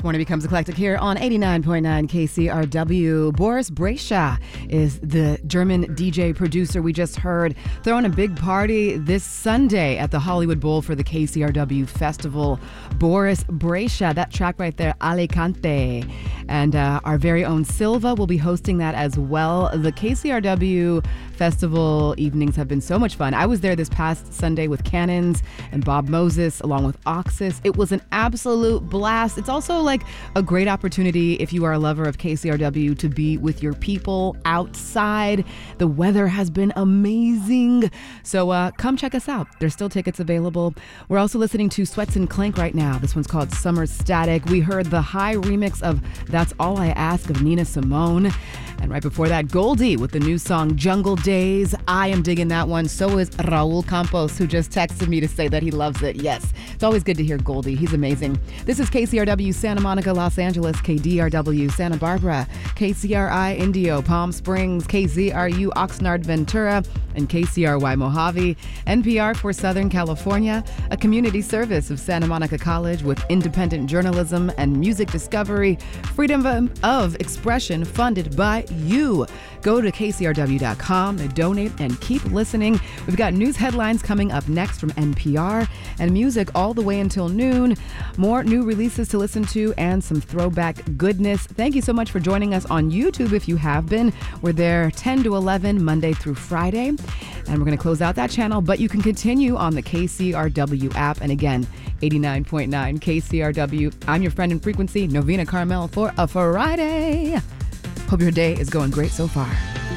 Morning Becomes Eclectic here on 89.9 KCRW. Boris Brejcha is the German DJ producer we just heard, throwing a big party this Sunday at the Hollywood Bowl for the KCRW Festival. Boris Brejcha, that track right there, Alicante. And our very own Silva will be hosting that as well. The KCRW Festival evenings have been so much fun. I was there this past Sunday with Cannons and Bob Moses along with Oxus. It was an absolute blast. It's also like a great opportunity if you are a lover of KCRW to be with your people outside. The weather has been amazing. So come check us out. There's still tickets available. We're also listening to Sweats and Clank right now. This one's called Summer Static. We heard the high remix of That's All I Ask of Nina Simone. And right before that, Goldie with the new song Jungle Days. I am digging that one. So is Raul Campos, who just texted me to say that he loves it. Yes, it's always good to hear Goldie. He's amazing. This is KCRW Santa Monica, Los Angeles, KDRW Santa Barbara, KCRI Indio, Palm Springs, KZRU Oxnard Ventura, and KCRY Mojave. NPR for Southern California, a community service of Santa Monica College with independent journalism and music discovery, freedom of expression funded by you. Go to kcrw.com to donate and keep listening. We've got news headlines coming up next from NPR and music all the way until noon. More new releases to listen to and some throwback goodness. Thank you so much for joining us on YouTube if you have been. We're there 10 to 11 Monday through Friday. And we're going to close out that channel, but you can continue on the KCRW app. And again, 89.9 KCRW. I'm your friend in frequency, Novena Carmel, for a Friday. Hope your day is going great so far.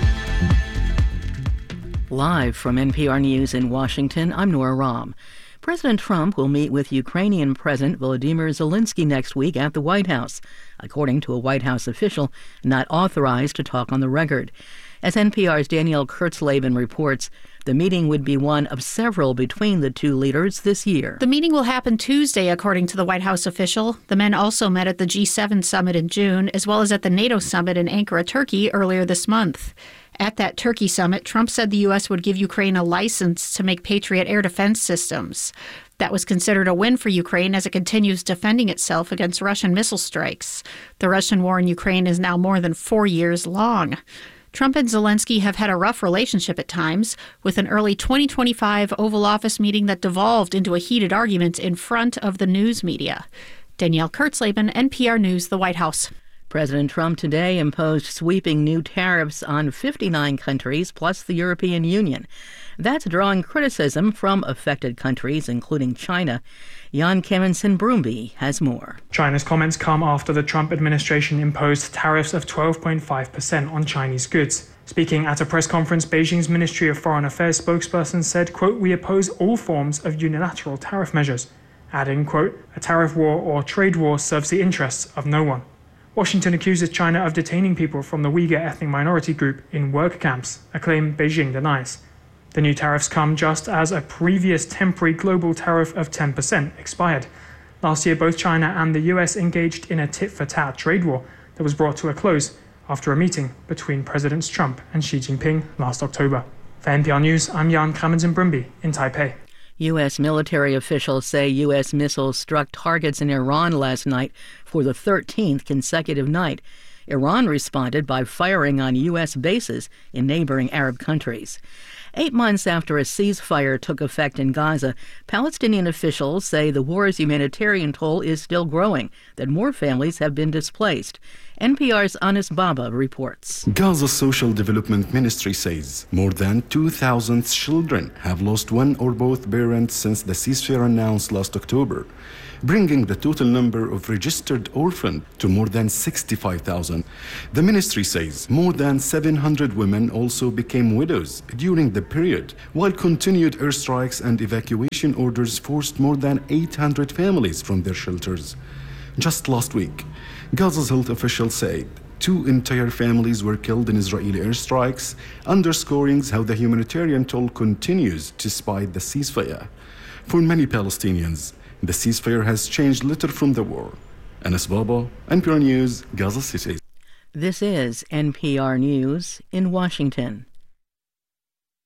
Live from NPR News in Washington, I'm Nora Rahm. President Trump will meet with Ukrainian President Volodymyr Zelensky next week at the White House, according to a White House official not authorized to talk on the record. As NPR's Danielle Kurtzleben reports, the meeting would be one of several between the two leaders this year. The meeting will happen Tuesday, according to the White House official. The men also met at the G7 summit in June, as well as at the NATO summit in Ankara, Turkey, earlier this month. At that Turkey summit, Trump said the U.S. would give Ukraine a license to make Patriot air defense systems. That was considered a win for Ukraine as it continues defending itself against Russian missile strikes. The Russian war in Ukraine is now more than 4 years long. Trump and Zelensky have had a rough relationship at times, with an early 2025 Oval Office meeting that devolved into a heated argument in front of the news media. Danielle Kurtzleben, NPR News, the White House. President Trump today imposed sweeping new tariffs on 59 countries plus the European Union. That's drawing criticism from affected countries, including China. Jan Kemensen Brumby has more. China's comments come after the Trump administration imposed tariffs of 12.5% on Chinese goods. Speaking at a press conference, Beijing's Ministry of Foreign Affairs spokesperson said, quote, "We oppose all forms of unilateral tariff measures," adding, quote, "A tariff war or trade war serves the interests of no one." Washington accuses China of detaining people from the Uyghur ethnic minority group in work camps, a claim Beijing denies. The new tariffs come just as a previous temporary global tariff of 10% expired. Last year, both China and the US engaged in a tit-for-tat trade war that was brought to a close after a meeting between Presidents Trump and Xi Jinping last October. For NPR News, I'm Jan Kemensen Brumby in Taipei. U.S. military officials say U.S. missiles struck targets in Iran last night for the 13th consecutive night. Iran responded by firing on U.S. bases in neighboring Arab countries. 8 months after a ceasefire took effect in Gaza, Palestinian officials say the war's humanitarian toll is still growing, that more families have been displaced. NPR's Anis Baba reports. Gaza's Social Development Ministry says more than 2,000 children have lost one or both parents since the ceasefire announced last October, bringing the total number of registered orphans to more than 65,000. The ministry says more than 700 women also became widows during the period, while continued airstrikes and evacuation orders forced more than 800 families from their shelters. Just last week, Gaza's health officials said 2 entire families were killed in Israeli airstrikes, underscoring how the humanitarian toll continues despite the ceasefire. For many Palestinians, the ceasefire has changed little from the war. Anis Baba, NPR News, Gaza City. This is NPR News in Washington.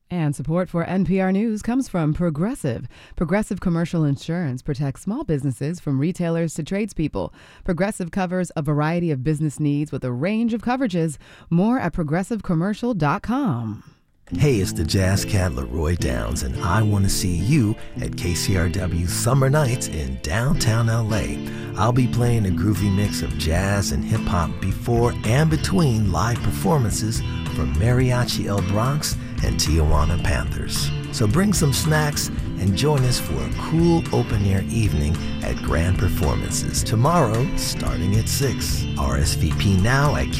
And support for NPR News comes from Progressive. Progressive Commercial Insurance protects small businesses from retailers to tradespeople. Progressive covers a variety of business needs with a range of coverages. More at progressivecommercial.com. Hey, it's the jazz cat Leroy Downs, and I want to see you at KCRW Summer Nights in downtown LA. I'll be playing a groovy mix of jazz and hip-hop before and between live performances from Mariachi El Bronx and Tijuana Panthers. So bring some snacks and join us for a cool open-air evening at Grand Performances tomorrow starting at 6. RSVP now at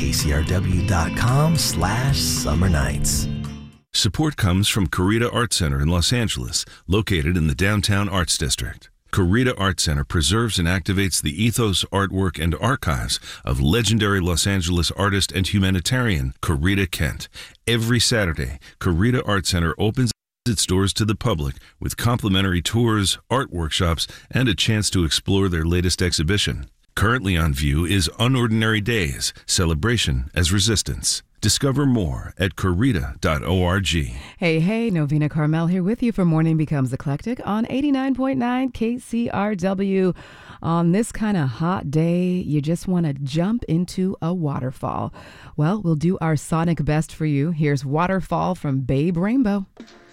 kcrw.com/summernights. Support comes from Corita Art Center in Los Angeles, located in the Downtown Arts District. Corita Art Center preserves and activates the ethos, artwork, and archives of legendary Los Angeles artist and humanitarian Corita Kent. Every Saturday, Corita Art Center opens its doors to the public with complimentary tours, art workshops, and a chance to explore their latest exhibition. Currently on view is Unordinary Days, Celebration as Resistance. Discover more at corita.org. Hey, Novena Carmel here with you for Morning Becomes Eclectic on 89.9 KCRW. On this kind of hot day, you just want to jump into a waterfall. Well, we'll do our sonic best for you. Here's Waterfall from Babe Rainbow.